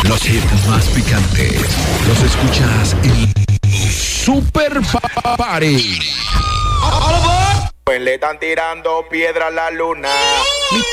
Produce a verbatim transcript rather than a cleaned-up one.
Los hits más picantes los escuchas en Super Party. Pues le están tirando piedra a la luna.